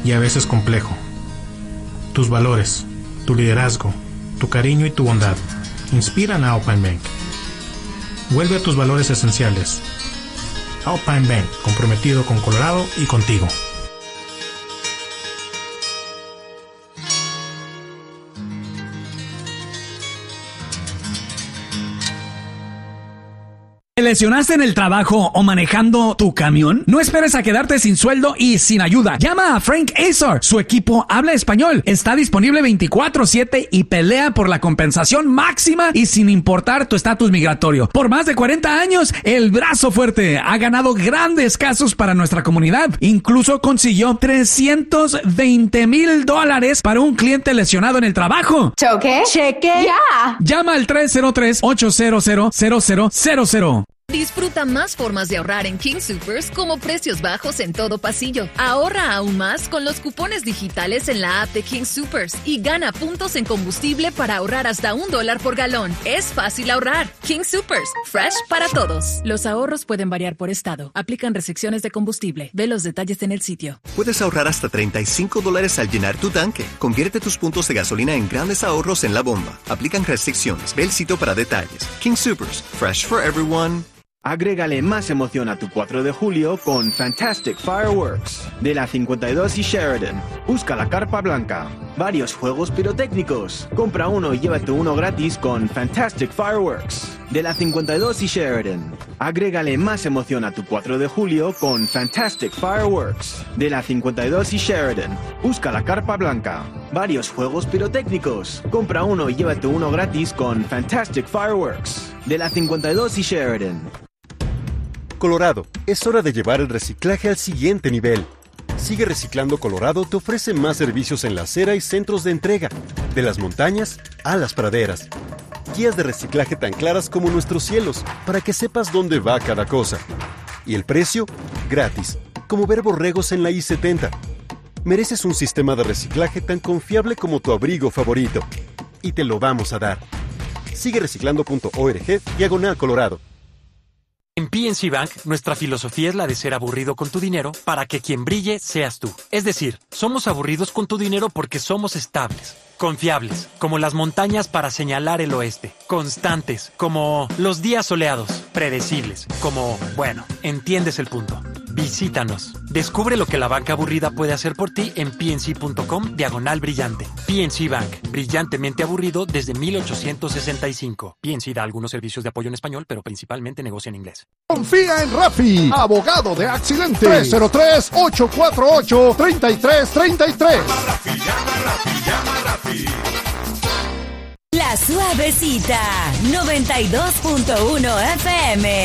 y a veces complejo. Tus valores, tu liderazgo, tu cariño y tu bondad inspiran a Alpine Bank. Vuelve a tus valores esenciales. Alpine Bank, comprometido con Colorado y contigo. ¿Te lesionaste en el trabajo o manejando tu camión? No esperes a quedarte sin sueldo y sin ayuda. Llama a Frank Azar. Su equipo habla español. Está disponible 24/7 y pelea por la compensación máxima y sin importar tu estatus migratorio. Por más de 40 años, el brazo fuerte ha ganado grandes casos para nuestra comunidad. Incluso consiguió $320,000 para un cliente lesionado en el trabajo. ¿Choque? ¿Cheque? ¡Ya! Llama al 303-800-0000. Disfruta más formas de ahorrar en King Soopers como precios bajos en todo pasillo. Ahorra aún más con los cupones digitales en la app de King Soopers y gana puntos en combustible para ahorrar hasta $1 por galón. Es fácil ahorrar. King Soopers, fresh para todos. Los ahorros pueden variar por estado. Aplican restricciones de combustible. Ve los detalles en el sitio. Puedes ahorrar hasta $35 al llenar tu tanque. Convierte tus puntos de gasolina en grandes ahorros en la bomba. Aplican restricciones. Ve el sitio para detalles. King Soopers, fresh for everyone. Agrégale más emoción a tu 4 de julio con Fantastic Fireworks de la 52 y Sheridan. Busca la carpa blanca. Varios juegos pirotécnicos. Compra uno y llévate uno gratis con Fantastic Fireworks de la 52 y Sheridan. Agrégale más emoción a tu 4 de julio con Fantastic Fireworks de la 52 y Sheridan. Busca la carpa blanca. Varios juegos pirotécnicos. Compra uno y llévate uno gratis con Fantastic Fireworks de la 52 y Sheridan. Colorado, es hora de llevar el reciclaje al siguiente nivel. Sigue Reciclando Colorado te ofrece más servicios en la acera y centros de entrega, de las montañas a las praderas. Guías de reciclaje tan claras como nuestros cielos, para que sepas dónde va cada cosa. Y el precio, gratis, como ver borregos en la I-70. Mereces un sistema de reciclaje tan confiable como tu abrigo favorito. Y te lo vamos a dar. Sigue reciclando.org/Colorado. En PNC Bank, nuestra filosofía es la de ser aburrido con tu dinero para que quien brille seas tú. Es decir, somos aburridos con tu dinero porque somos estables, confiables, como las montañas para señalar el oeste, constantes, como los días soleados, predecibles, como, bueno, entiendes el punto. Visítanos. Descubre lo que la banca aburrida puede hacer por ti en pnc.com/brillante. PNC Bank, brillantemente aburrido desde 1865. PNC da algunos servicios de apoyo en español, pero principalmente negocia en inglés. Confía en Rafi, abogado de accidentes. 303-848-3333. Llama Rafi. La Suavecita, 92.1 FM.